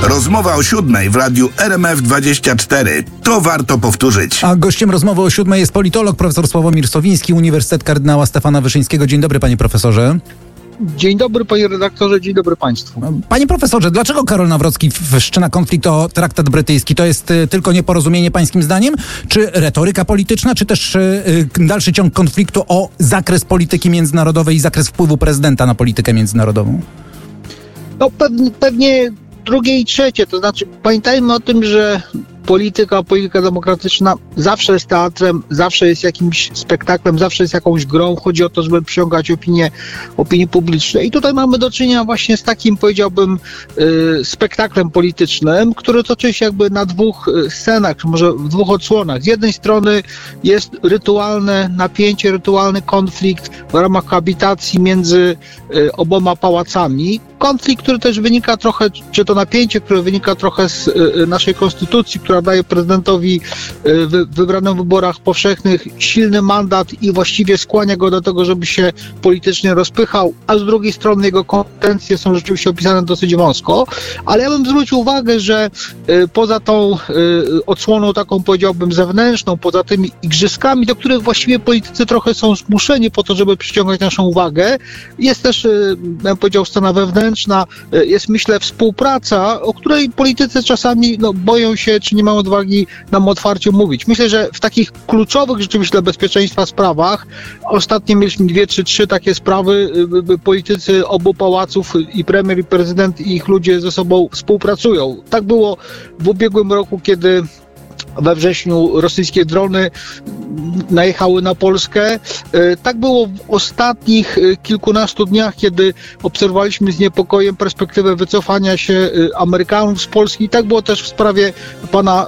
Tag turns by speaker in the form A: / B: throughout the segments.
A: Rozmowa o 7:00 w radiu RMF24. To warto powtórzyć.
B: A gościem rozmowy o 7:00 jest politolog profesor Sławomir Sowiński, Uniwersytet Kardynała Stefana Wyszyńskiego. Dzień dobry, panie profesorze.
C: Dzień dobry, panie redaktorze, dzień dobry państwu.
B: Panie profesorze, dlaczego Karol Nawrocki wszczyna konflikt o traktat brytyjski? To jest tylko nieporozumienie pańskim zdaniem? Czy retoryka polityczna, czy też dalszy ciąg konfliktu o zakres polityki międzynarodowej i zakres wpływu prezydenta na politykę międzynarodową?
C: No pewnie drugie i trzecie, to znaczy pamiętajmy o tym, że polityka demokratyczna zawsze jest teatrem, zawsze jest jakimś spektaklem, zawsze jest jakąś grą. Chodzi o to, żeby przyciągać opinii publicznej. I tutaj mamy do czynienia właśnie z takim, powiedziałbym, spektaklem politycznym, który toczy się jakby na dwóch scenach, czy może w dwóch odsłonach. Z jednej strony jest rytualne napięcie, rytualny konflikt w ramach koabitacji między oboma pałacami. Konflikt, który też wynika trochę, czy to napięcie, które wynika trochę z naszej konstytucji, która daje prezydentowi wybranym w wyborach powszechnych silny mandat i właściwie skłania go do tego, żeby się politycznie rozpychał, a z drugiej strony jego kompetencje są rzeczywiście opisane dosyć wąsko. Ale ja bym zwrócił uwagę, że poza tą odsłoną taką, powiedziałbym, zewnętrzną, poza tymi igrzyskami, do których właściwie politycy trochę są zmuszeni po to, żeby przyciągać naszą uwagę, jest też, bym powiedział, scena wewnętrzna, jest, myślę, współpraca, o której politycy czasami boją się, czy nie mają odwagi nam otwarcie mówić. Myślę, że w takich kluczowych rzeczywiście dla bezpieczeństwa sprawach, ostatnio mieliśmy 2 czy 3 takie sprawy, politycy obu pałaców, i premier, i prezydent, i ich ludzie ze sobą współpracują. Tak było w ubiegłym roku, kiedy we wrześniu rosyjskie drony najechały na Polskę. Tak było w ostatnich kilkunastu dniach, kiedy obserwowaliśmy z niepokojem perspektywę wycofania się Amerykanów z Polski. Tak było też w sprawie pana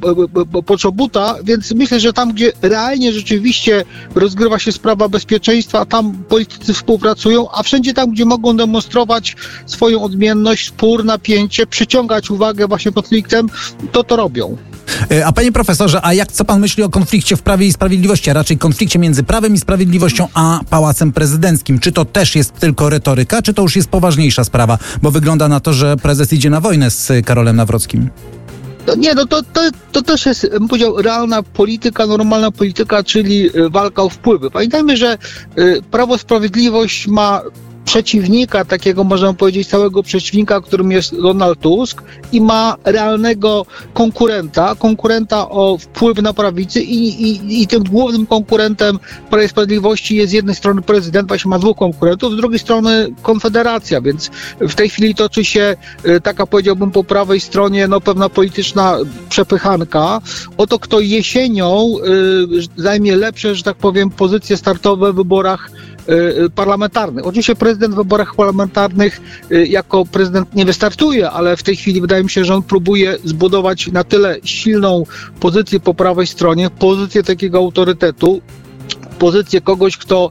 C: Poczobuta, więc myślę, że tam, gdzie realnie rzeczywiście rozgrywa się sprawa bezpieczeństwa, tam politycy współpracują, a wszędzie tam, gdzie mogą demonstrować swoją odmienność, spór, napięcie, przyciągać uwagę właśnie konfliktem, to robią.
B: A panie profesorze, co pan myśli o konflikcie w Prawie i Sprawiedliwości, a raczej konflikcie między Prawem i Sprawiedliwością a Pałacem Prezydenckim? Czy to też jest tylko retoryka, czy to już jest poważniejsza sprawa? Bo wygląda na to, że prezes idzie na wojnę z Karolem Nawrockim.
C: To też jest, bym powiedział, realna polityka, normalna polityka, czyli walka o wpływy. Pamiętajmy, że Prawo i Sprawiedliwość ma przeciwnika, takiego można powiedzieć całego przeciwnika, którym jest Donald Tusk, i ma realnego konkurenta o wpływ na prawicy i tym głównym konkurentem Prawa i Sprawiedliwości jest z jednej strony prezydent, właśnie ma 2 konkurentów, z drugiej strony Konfederacja, więc w tej chwili toczy się taka, powiedziałbym, po prawej stronie pewna polityczna przepychanka o to, kto jesienią zajmie lepsze, że tak powiem, pozycje startowe w wyborach parlamentarnych. Oczywiście prezydent w wyborach parlamentarnych jako prezydent nie wystartuje, ale w tej chwili wydaje mi się, że on próbuje zbudować na tyle silną pozycję po prawej stronie, pozycję takiego autorytetu, pozycję kogoś, kto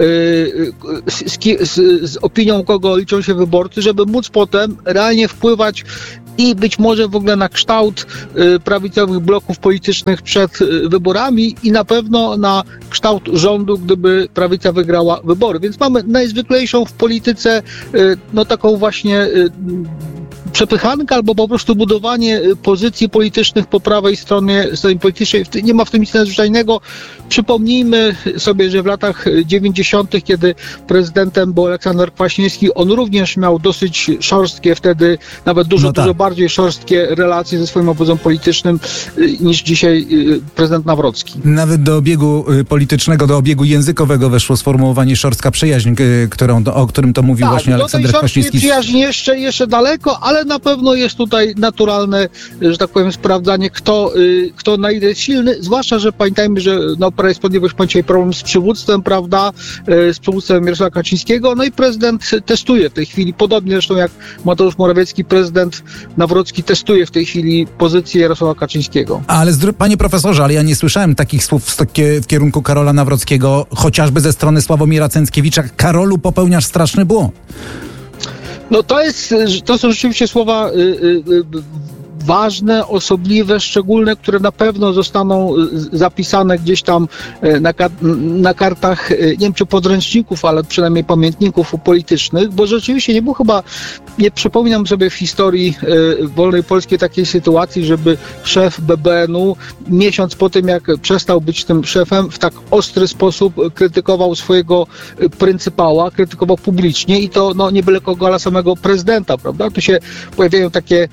C: z opinią kogo liczą się wyborcy, żeby móc potem realnie wpływać i być może w ogóle na kształt prawicowych bloków politycznych przed wyborami i na pewno na kształt rządu, gdyby prawica wygrała wybory. Więc mamy najzwyklejszą w polityce taką właśnie przepychankę albo po prostu budowanie pozycji politycznych po prawej stronie politycznej. Nie ma w tym nic nadzwyczajnego. Przypomnijmy sobie, że w latach 90., kiedy prezydentem był Aleksander Kwaśniewski, on również miał dosyć szorstkie wtedy, nawet dużo bardziej szorstkie relacje ze swoim obozem politycznym niż dzisiaj prezydent Nawrocki.
B: Nawet do obiegu politycznego, do obiegu językowego weszło sformułowanie szorstka przyjaźń, o którym to mówił właśnie Aleksander Kwaśniewski.
C: Przyjaźń jeszcze daleko, ale na pewno jest tutaj naturalne, że tak powiem, sprawdzanie, kto na ile jest silny, zwłaszcza, że pamiętajmy, że Prawo i Sprawiedliwość ma dzisiaj problem z przywództwem, prawda, z przywództwem Jarosława Kaczyńskiego, i prezydent testuje w tej chwili, podobnie zresztą jak Mateusz Morawiecki, prezydent Nawrocki testuje w tej chwili pozycję Jarosława Kaczyńskiego.
B: Panie profesorze, ja nie słyszałem takich słów w kierunku Karola Nawrockiego, chociażby ze strony Sławomira Cęckiewicza. Karolu, popełniasz straszny błąd.
C: To są rzeczywiście słowa ważne, osobliwe, szczególne, które na pewno zostaną zapisane gdzieś tam na kartach, nie wiem czy podręczników, ale przynajmniej pamiętników politycznych, bo rzeczywiście nie było chyba, nie przypominam sobie w historii wolnej Polski takiej sytuacji, żeby szef BBN-u miesiąc po tym, jak przestał być tym szefem, w tak ostry sposób krytykował swojego pryncypała, krytykował publicznie i to nie byle kogo, ale samego prezydenta, prawda? Tu się pojawiają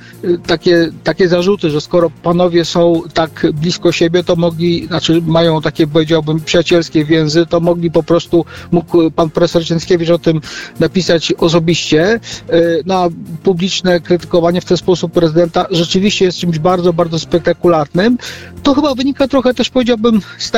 C: takie zarzuty, że skoro panowie są tak blisko siebie, to mogli, znaczy mają takie, powiedziałbym, przyjacielskie więzy, to mógł pan profesor Cięckiewicz o tym napisać osobiście. A publiczne krytykowanie w ten sposób prezydenta rzeczywiście jest czymś bardzo, bardzo spektakularnym. To chyba wynika trochę też, powiedziałbym,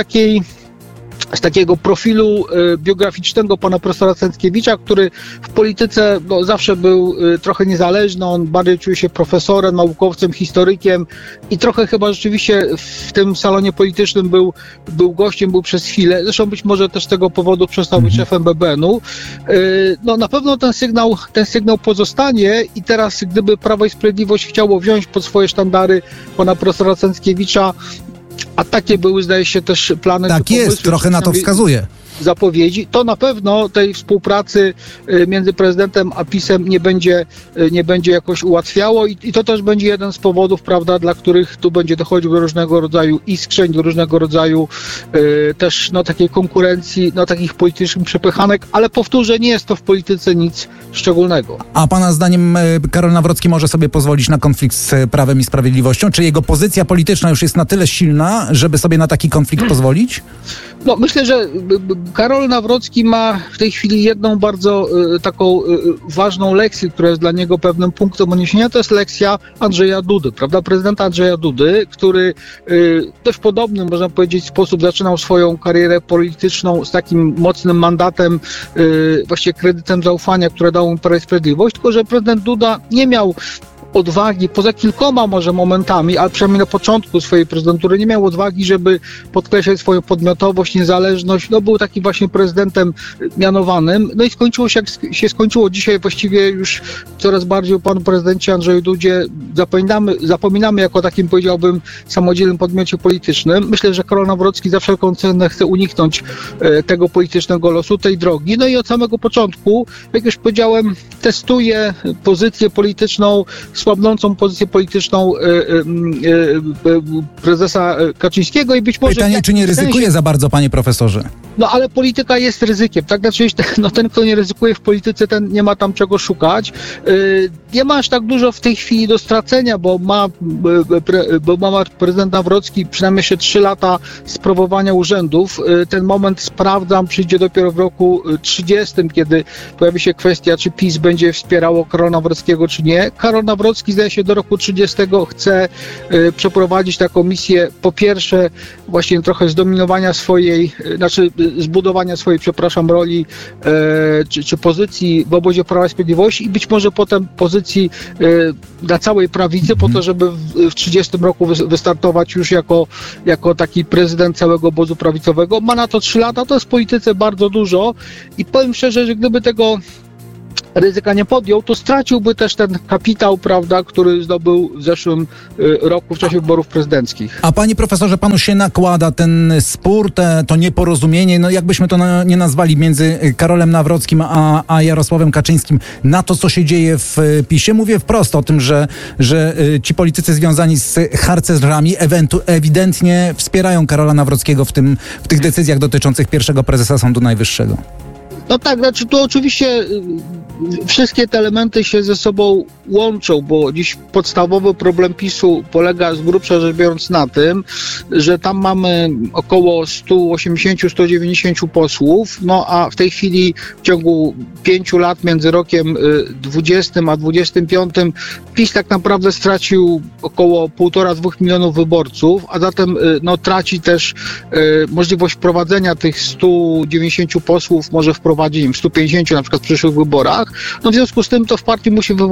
C: z takiego profilu biograficznego pana profesora Cęckiewicza, który w polityce zawsze był trochę niezależny, on bardziej czuł się profesorem, naukowcem, historykiem i trochę chyba rzeczywiście w tym salonie politycznym był gościem, był przez chwilę, zresztą być może też z tego powodu przestał być szefem BBN-u. Na pewno ten sygnał pozostanie i teraz gdyby Prawo i Sprawiedliwość chciało wziąć pod swoje sztandary pana profesora Cęckiewicza, a takie były, zdaje się, też plany.
B: Tak jest, trochę na to wskazuje.
C: Zapowiedzi, to na pewno tej współpracy między prezydentem a PiS-em nie będzie jakoś ułatwiało i to też będzie jeden z powodów, prawda, dla których tu będzie dochodził do różnego rodzaju iskrzeń, do różnego rodzaju też takiej konkurencji, takich politycznych przepychanek, ale powtórzę, nie jest to w polityce nic szczególnego.
B: A pana zdaniem Karol Nawrocki może sobie pozwolić na konflikt z Prawem i Sprawiedliwością? Czy jego pozycja polityczna już jest na tyle silna, żeby sobie na taki konflikt pozwolić?
C: Myślę, że Karol Nawrocki ma w tej chwili jedną bardzo taką ważną lekcję, która jest dla niego pewnym punktem odniesienia, to jest lekcja Andrzeja Dudy, prawda? Prezydenta Andrzeja Dudy, który w dość podobny, można powiedzieć, sposób zaczynał swoją karierę polityczną z takim mocnym mandatem, właściwie kredytem zaufania, które dał mu Prawo i Sprawiedliwość, tylko że prezydent Duda nie miał odwagi, poza kilkoma może momentami, ale przynajmniej na początku swojej prezydentury nie miał odwagi, żeby podkreślać swoją podmiotowość, niezależność. Był taki właśnie prezydentem mianowanym. I skończyło się, jak się skończyło. Dzisiaj właściwie już coraz bardziej o panu prezydencie Andrzeju Dudzie zapominamy jako takim, powiedziałbym, samodzielnym podmiocie politycznym. Myślę, że Karol Nawrocki za wszelką cenę chce uniknąć tego politycznego losu, tej drogi. I od samego początku, jak już powiedziałem, testuje pozycję polityczną, słabnącą pozycję polityczną prezesa Kaczyńskiego i być może...
B: Pytanie, czy nie ryzykuje za bardzo, panie profesorze?
C: Ale polityka jest ryzykiem, tak? Znaczy, ten, kto nie ryzykuje w polityce, ten nie ma tam czego szukać. Nie ma aż tak dużo w tej chwili do stracenia, bo ma prezydent Nawrocki przynajmniej jeszcze 3 lata sprawowania urzędów. Ten moment, sprawdzam, przyjdzie dopiero w roku 30, kiedy pojawi się kwestia, czy PiS będzie wspierało Karola Nawrockiego, czy nie. Karol Nawrocki, zdaje się, do roku 30 chce przeprowadzić taką misję, po pierwsze właśnie trochę zdominowania zbudowania swojej, roli czy pozycji w obozie Prawa i Sprawiedliwości i być może potem pozycji na całej prawicy, po to, żeby w 30 roku wystartować już jako taki prezydent całego obozu prawicowego. Ma na to 3 lata, to jest w polityce bardzo dużo i powiem szczerze, że gdyby tego ryzyka nie podjął, to straciłby też ten kapitał, prawda, który zdobył w zeszłym roku w czasie wyborów prezydenckich.
B: A panie profesorze, panu się nakłada ten spór, to nieporozumienie, jakbyśmy to nie nazwali, między Karolem Nawrockim a Jarosławem Kaczyńskim na to, co się dzieje w PiS-ie? Mówię wprost o tym, że ci politycy związani z harcerzami ewidentnie wspierają Karola Nawrockiego w tych decyzjach dotyczących pierwszego prezesa Sądu Najwyższego.
C: Tak, znaczy tu oczywiście wszystkie te elementy się ze sobą łączą, bo dziś podstawowy problem PiS-u polega z grubsza rzecz biorąc na tym, że tam mamy około 180-190 posłów, a w tej chwili w ciągu 5 lat między rokiem 20 a 25 PiS tak naprawdę stracił około 1,5-2 milionów wyborców, a zatem traci też możliwość wprowadzenia tych 190 posłów, może wprowadzić 150 na przykład w przyszłych wyborach. W związku z tym to w partii musi wywoływać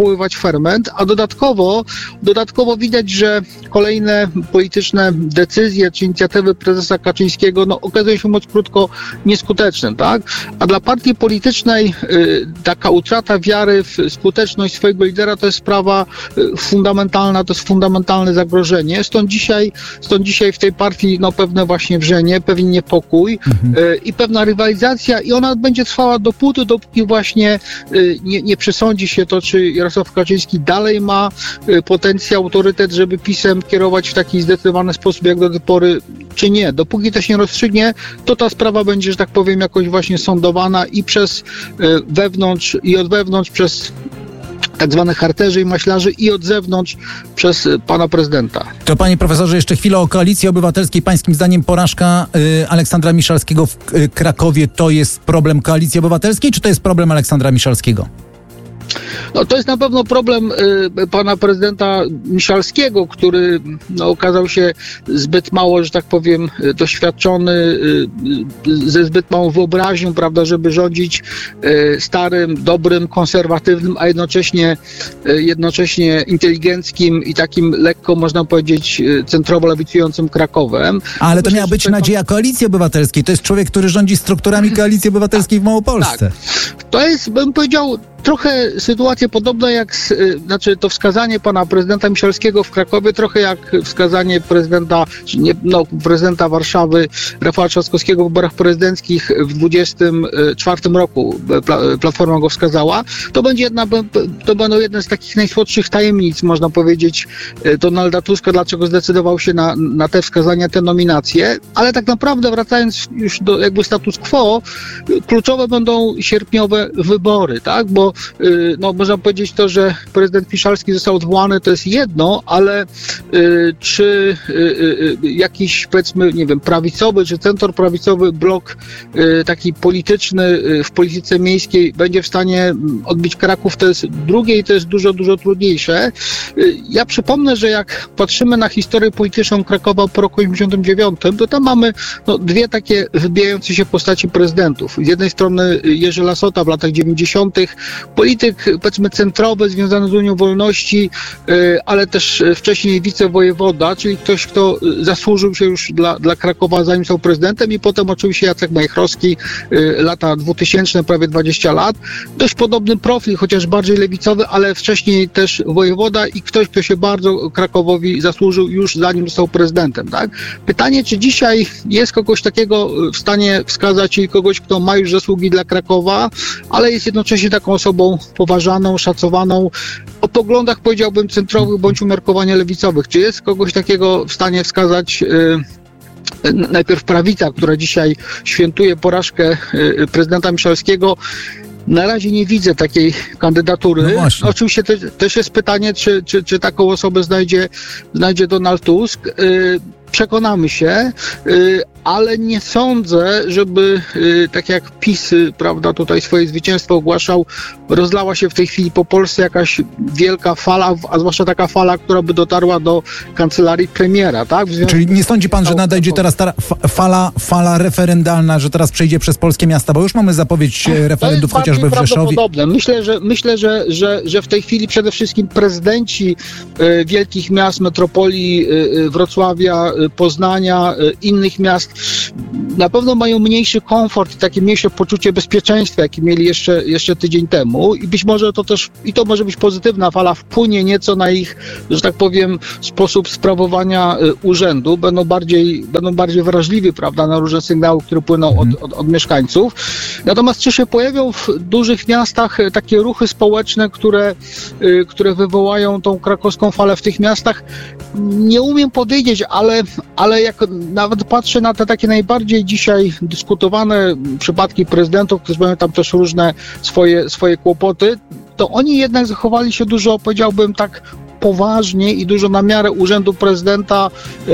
C: ferment, a dodatkowo widać, że kolejne polityczne decyzje czy inicjatywy prezesa Kaczyńskiego okazują się, mówiąc krótko, nieskuteczne, tak? A dla partii politycznej taka utrata wiary w skuteczność swojego lidera to jest sprawa fundamentalna, to jest fundamentalne zagrożenie. Stąd dzisiaj w tej partii pewne właśnie wrzenie, pewien niepokój i pewna rywalizacja i ona będzie trwała dopóki właśnie nie przesądzi się to, czy Jarosław Kaczyński dalej ma potencjał, autorytet, żeby PiS-em kierować w taki zdecydowany sposób jak do tej pory, czy nie. Dopóki to się nie rozstrzygnie, to ta sprawa będzie, że tak powiem, jakoś właśnie sądowana i przez wewnątrz i od wewnątrz przez tak zwanych harcerzy i maślarzy i od zewnątrz przez pana prezydenta.
B: To panie profesorze, jeszcze chwilę o Koalicji Obywatelskiej. Pańskim zdaniem porażka Aleksandra Miszalskiego w Krakowie to jest problem Koalicji Obywatelskiej, czy to jest problem Aleksandra Miszalskiego?
C: To jest na pewno problem pana prezydenta Miszalskiego, który okazał się zbyt mało, że tak powiem, doświadczony, ze zbyt małą wyobraźnią, prawda, żeby rządzić starym, dobrym, konserwatywnym, a jednocześnie inteligenckim i takim lekko, można powiedzieć, centrowo-lewicującym Krakowem.
B: Ale to miała być nadzieja Koalicji Obywatelskiej. To jest człowiek, który rządzi strukturami Koalicji Obywatelskiej w Małopolsce.
C: Tak. To jest, bym powiedział, trochę sytuacja podobna jak, to wskazanie pana prezydenta Miszalskiego w Krakowie, trochę jak wskazanie prezydenta Warszawy Rafała Trzaskowskiego w wyborach prezydenckich w 2024 roku. Platforma go wskazała. To będą jedne z takich najsłodszych tajemnic, można powiedzieć, Donalda Tuska, dlaczego zdecydował się na te wskazania, te nominacje. Ale tak naprawdę, wracając już do jakby status quo, kluczowe będą sierpniowe wybory, tak? Bo można powiedzieć to, że prezydent Miszalski został odwołany, to jest jedno, ale czy jakiś, powiedzmy, nie wiem, prawicowy czy centroprawicowy blok taki polityczny w polityce miejskiej będzie w stanie odbić Kraków, to jest drugie i to jest dużo, dużo trudniejsze. Ja przypomnę, że jak patrzymy na historię polityczną Krakowa po roku 1989, to tam mamy dwie takie wybijające się postaci prezydentów. Z jednej strony Jerzy Lasota w latach 90., polityk, powiedzmy, centrowy, związany z Unią Wolności, ale też wcześniej wicewojewoda, czyli ktoś, kto zasłużył się już dla Krakowa, zanim został prezydentem, i potem oczywiście Jacek Majchrowski, lata 2000, prawie 20 lat. Dość podobny profil, chociaż bardziej lewicowy, ale wcześniej też wojewoda i ktoś, kto się bardzo Krakowowi zasłużył już zanim został prezydentem, tak? Pytanie, czy dzisiaj jest kogoś takiego w stanie wskazać, czyli kogoś, kto ma już zasługi dla Krakowa, ale jest jednocześnie taką osobą poważaną, szacowaną, o poglądach, powiedziałbym, centrowych bądź umiarkowanie lewicowych. Czy jest kogoś takiego w stanie wskazać najpierw prawica, która dzisiaj świętuje porażkę prezydenta Miszalskiego? Na razie nie widzę takiej kandydatury. Oczywiście też jest pytanie, czy taką osobę znajdzie Donald Tusk. Przekonamy się, ale nie sądzę, żeby tak jak PiS, prawda, tutaj swoje zwycięstwo ogłaszał, rozlała się w tej chwili po Polsce jakaś wielka fala, a zwłaszcza taka fala, która by dotarła do kancelarii premiera, tak?
B: Czyli nie sądzi pan, że nadejdzie teraz ta fala referendalna, że teraz przejdzie przez polskie miasta, bo już mamy zapowiedź referendów chociażby w Rzeszowie.
C: Myślę, że w tej chwili przede wszystkim prezydenci wielkich miast, metropolii, Wrocławia, Poznania, innych miast na pewno mają mniejszy komfort i takie mniejsze poczucie bezpieczeństwa, jakie mieli jeszcze tydzień temu, i być może to też, i to może być pozytywna fala, wpłynie nieco na ich, że tak powiem, sposób sprawowania urzędu, będą bardziej wrażliwi, prawda, na różne sygnały, które płyną od mieszkańców. Natomiast czy się pojawią w dużych miastach takie ruchy społeczne, które wywołają tą krakowską falę w tych miastach? Nie umiem powiedzieć, ale jak nawet patrzę na te takie najbardziej dzisiaj dyskutowane przypadki prezydentów, którzy mają tam też różne swoje kłopoty, to oni jednak zachowali się dużo, powiedziałbym tak, poważniej i dużo na miarę urzędu prezydenta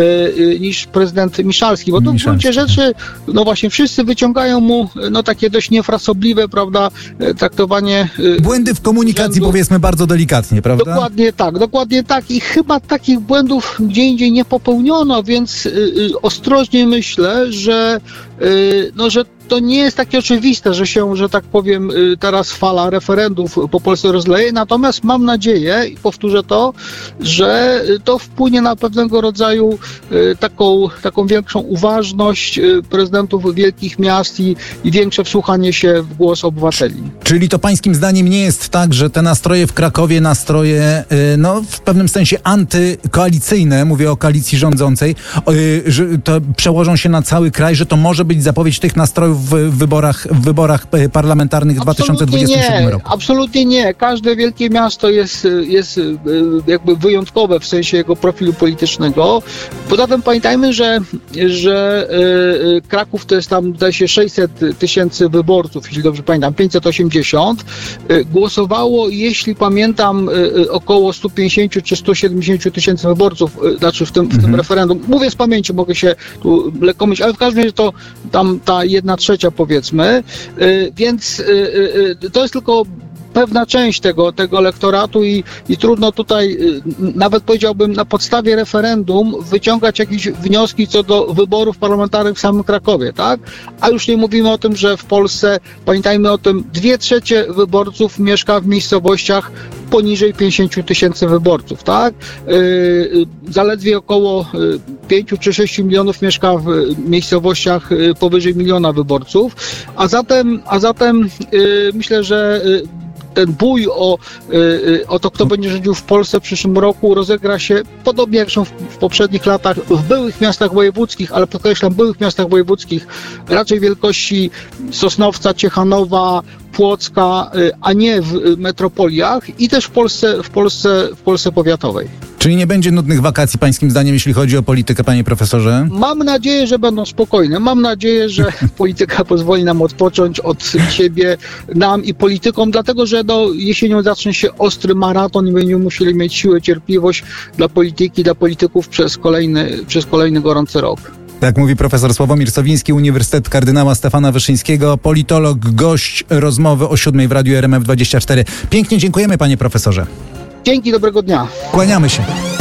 C: niż prezydent Miszalski, bo to w gruncie rzeczy, właśnie wszyscy wyciągają mu takie dość niefrasobliwe, prawda, traktowanie
B: błędy w komunikacji, urzędu. Powiedzmy bardzo delikatnie, prawda?
C: Dokładnie tak i chyba takich błędów gdzie indziej nie popełniono, więc ostrożnie myślę, że to nie jest takie oczywiste, że się, że tak powiem, teraz fala referendów po Polsce rozleje, natomiast mam nadzieję, i powtórzę to, że to wpłynie na pewnego rodzaju taką większą uważność prezydentów wielkich miast i większe wsłuchanie się w głos obywateli.
B: Czyli to pańskim zdaniem nie jest tak, że te nastroje w Krakowie, nastroje no w pewnym sensie antykoalicyjne, mówię o koalicji rządzącej, że to przełożą się na cały kraj, że to może być zapowiedź tych nastrojów w wyborach parlamentarnych w 2027 roku?
C: Absolutnie nie. Każde wielkie miasto jest jakby wyjątkowe w sensie jego profilu politycznego. Poza tym pamiętajmy, że Kraków to jest tam, zdaje się, 600 tysięcy wyborców, jeśli dobrze pamiętam, 580. Głosowało, jeśli pamiętam, około 150 czy 170 tysięcy wyborców, znaczy w tym referendum. Mówię z pamięci, mogę się tu lekko mylić, ale w każdym razie to tam ta 1/3 powiedzmy, więc to jest tylko pewna część tego elektoratu i trudno tutaj, nawet powiedziałbym, na podstawie referendum wyciągać jakieś wnioski co do wyborów parlamentarnych w samym Krakowie, tak? A już nie mówimy o tym, że w Polsce, pamiętajmy o tym, 2/3 wyborców mieszka w miejscowościach poniżej 50 tysięcy wyborców, tak? Zaledwie około 5 czy 6 milionów mieszka w miejscowościach powyżej 1 miliona wyborców, a zatem myślę, że ten bój o to, kto będzie rządził w Polsce w przyszłym roku, rozegra się podobnie jak w poprzednich latach w byłych miastach wojewódzkich, ale podkreślam, byłych miastach wojewódzkich, raczej wielkości Sosnowca, Ciechanowa, Płocka, a nie w metropoliach i też w Polsce powiatowej.
B: Czyli nie będzie nudnych wakacji pańskim zdaniem, jeśli chodzi o politykę, panie profesorze?
C: Mam nadzieję, że będą spokojne. Mam nadzieję, że polityka pozwoli nam odpocząć od siebie, nam i politykom, dlatego że jesienią zacznie się ostry maraton i będziemy musieli mieć siłę, cierpliwość dla polityki, dla polityków przez kolejny gorący rok.
B: Tak mówi profesor Sławomir Sowiński, Uniwersytet Kardynała Stefana Wyszyńskiego, politolog, gość rozmowy o 7 w Radiu RMF24. Pięknie dziękujemy, panie profesorze.
C: Dzięki, dobrego dnia.
B: Kłaniamy się.